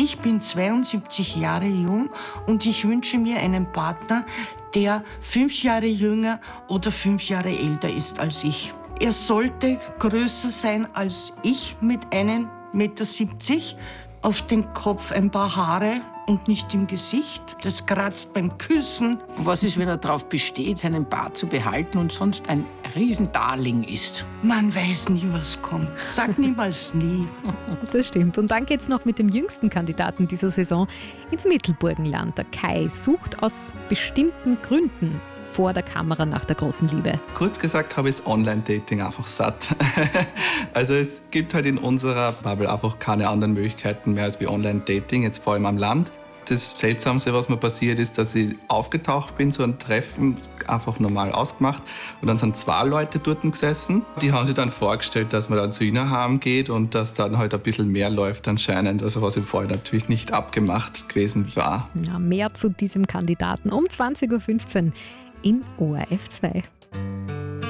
Ich bin 72 Jahre jung und ich wünsche mir einen Partner, der 5 Jahre jünger oder 5 Jahre älter ist als ich. Er sollte größer sein als ich mit 1,70 Meter, auf den Kopf ein paar Haare und nicht im Gesicht. Das kratzt beim Küssen. Was ist, wenn er darauf besteht, seinen Bart zu behalten und sonst ein Riesendarling ist? Man weiß nie, was kommt. Sag niemals nie. Das stimmt. Und dann geht's noch mit dem jüngsten Kandidaten dieser Saison ins Mittelburgenland. Der Kai sucht aus bestimmten Gründen vor der Kamera nach der großen Liebe. Kurz gesagt habe ich das Online-Dating einfach satt. Also es gibt halt in unserer Bubble einfach keine anderen Möglichkeiten mehr als wie Online-Dating, jetzt vor allem am Land. Das Seltsamste, was mir passiert ist, dass ich aufgetaucht bin zu einem Treffen, einfach normal ausgemacht. Und dann sind 2 Leute dort gesessen. Die haben sich dann vorgestellt, dass man dann zu ihnen heimgeht und dass dann halt ein bisschen mehr läuft anscheinend. Also was im Fall natürlich nicht abgemacht gewesen war. Ja, mehr zu diesem Kandidaten um 20.15 Uhr in ORF 2.